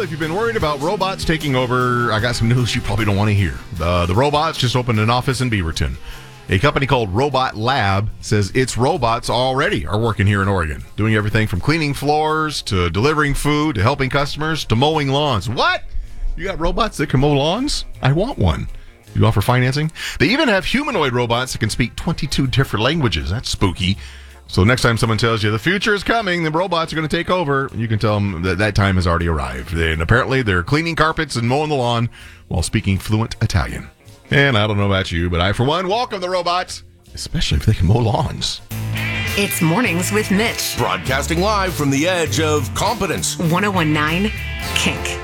if you've been worried about robots taking over, I got some news you probably don't want to hear. The robots just opened an office in Beaverton. A company called Robot Lab says its robots already are working here in Oregon, doing everything from cleaning floors to delivering food to helping customers to mowing lawns. What? You got robots that can mow lawns? I want one. You offer financing? They even have humanoid robots that can speak 22 different languages. That's spooky. So next time someone tells you the future is coming, the robots are going to take over, you can tell them that time has already arrived. And apparently they're cleaning carpets and mowing the lawn while speaking fluent Italian. And I don't know about you, but I, for one, welcome the robots, especially if they can mow lawns. It's Mornings with Mitch. Broadcasting live from the edge of competence. 1019 Kink.